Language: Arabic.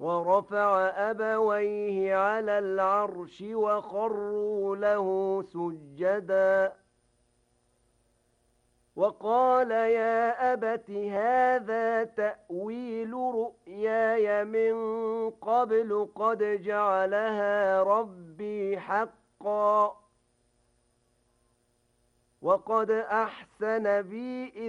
ورفع أبويه على العرش وخروا له سجدا وقال يا أبت هذا تأويل رؤياي من قبل قد جعلها ربي حقا وقد أحسن بي